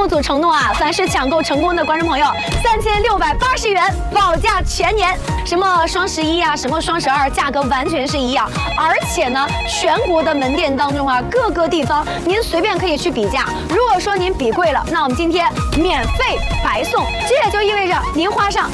组承诺啊，凡是抢购成功的观众朋友，3680元保价全年。什么双11啊，什么双12，价格完全是一样。而且呢，全国的门店当中啊，各个地方您随便可以去比价。如果说您比贵了，那我们今天免费白送。这也就意味着您花上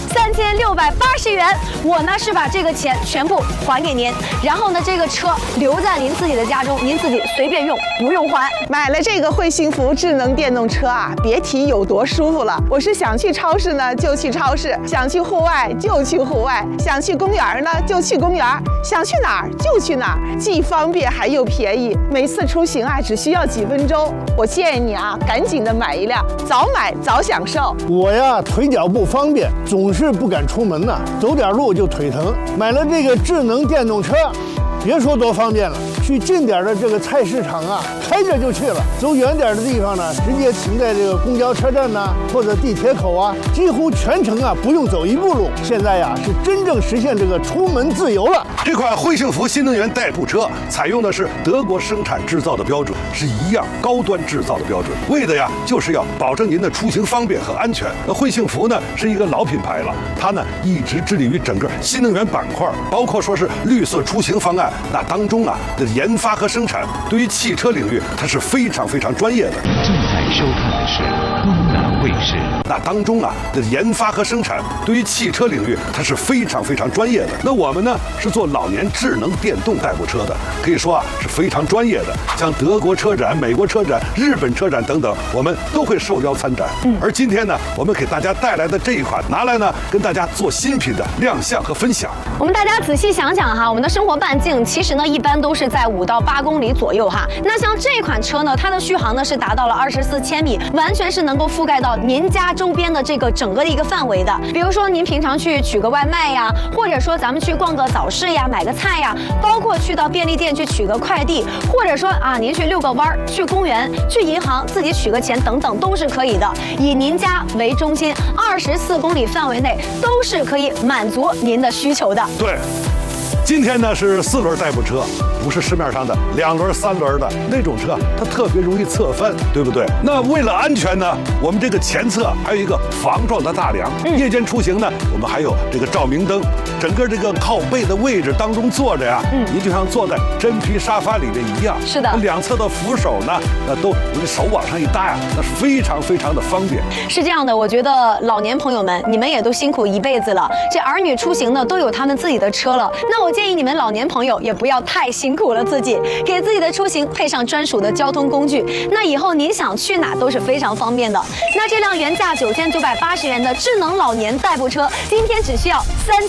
3680元，我呢是把这个钱全部还给您，然后呢这个车留在您自己的家中，您自己随便用，不用还。 买了这个会幸福智能电动车啊，别提有多舒服了。我是想去超市呢就去超市，想去户外就去户外，想去公园呢就去公园，想去哪儿就去哪儿，既方便还又便宜。每次出行啊只需要几分钟。我建议你啊，赶紧的买一辆，早买早享受。 我呀腿脚不方便，总是不敢出门呐，走点路就腿疼。买了这个智能电动车，别说多方便了，去近点的这个菜市场啊，开着就去了；走远点的地方呢，直接停在这个公交车站呐，或者地铁口啊，几乎全程啊不用走一步路。现在呀是真正实现这个出门自由了。 这款会幸福新能源代步车采用的是德国生产制造的标准，是一样高端制造的标准，为的呀就是要保证您的出行方便和安全。那会幸福呢是一个老品牌了，它呢一直致力于整个新能源板块，包括说是绿色出行方案，那当中啊的研发和生产，对于汽车领域它是非常专业的。 正在收看的是东南卫视。 那当中啊的研发和生产，对于汽车领域它是非常专业的。那我们呢是做老年智能电动代步车的，可以说啊是非常专业的。像德国车展、美国车展、日本车展等等，我们都会受邀参展。而今天呢，我们给大家带来的这一款，拿来呢跟大家做新品的亮相和分享。 我们大家仔细想想哈，我们的生活半径其实呢一般都是在5到8公里左右哈。那像这款车呢，它的续航呢是达到了24千米，完全是能够覆盖到您家周边的这个整个的一个范围的。比如说您平常去取个外卖呀，或者说咱们去逛个早市呀，买个菜呀，包括去到便利店去取个快递，或者说啊您去遛个弯儿，去公园，去银行自己取个钱等等都是可以的。以您家为中心，24公里范围内都是可以满足您的需求的。 对，今天呢是4轮代步车，不是市面上的2轮、3轮的那种车，它特别容易侧翻，对不对？那为了安全呢，我们这个前侧还有一个防撞的大梁。夜间出行呢，我们还有这个照明灯。整个这个靠背的位置当中坐着呀，你就像坐在真皮沙发里面一样。 是的， 两侧的扶手呢，那都手往上一搭呀，那是非常的方便。 是这样的，我觉得老年朋友们，你们也都辛苦一辈子了，这儿女出行呢都有他们自己的车了。那我建议你们老年朋友也不要太辛苦了自己，给自己的出行配上专属的交通工具，那以后您想去哪都是非常方便的。那这辆原价9980元的智能老年代步车，今天只需要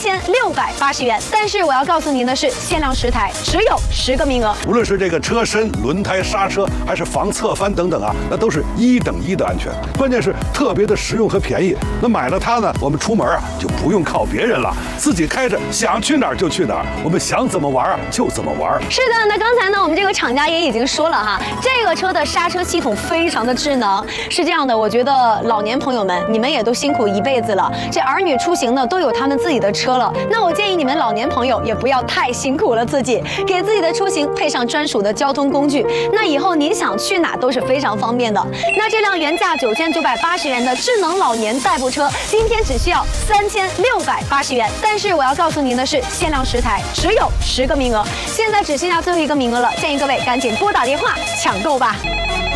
3680元。但是我要告诉您的是，限量10台，只有10个名额。 无论是这个车身、轮胎、刹车，还是防侧翻等等啊，那都是1等1的安全。关键是特别的实用和便宜。那买了它呢，我们出门啊就不用靠别人了，自己开着想去哪儿就去哪儿，我们想怎么玩啊就怎么玩。 是的，那刚才呢，我们这个厂家也已经说了哈，这个车的刹车系统非常的智能。是这样的，我觉得老年朋友们，你们也都辛苦一辈子了，这儿女出行呢都有他们自己的车了。那我建议你们老年朋友也不要太辛苦了自己，给自己的出行配上专属的交通工具，那以后您想去哪都是非常方便的。那这辆原价9980元的智能老年代步车，今天只需要3680元。但是我要告诉您的是，限量10台，只有10个名额，现在只剩下最后1个名额了，建议各位赶紧拨打电话抢购吧。